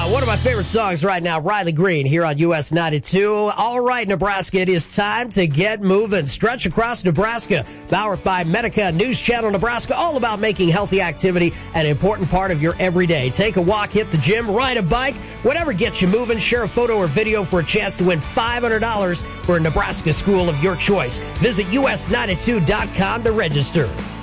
One of my favorite songs right now, Riley Green, here on US 92. All right, Nebraska, it is time to get moving. Stretch Across Nebraska, powered by Medica News Channel Nebraska, all about making healthy activity an important part of your everyday. Take a walk, hit the gym, ride a bike, whatever gets you moving. Share a photo or video for a chance to win $500 for a Nebraska school of your choice. Visit us92.com to register.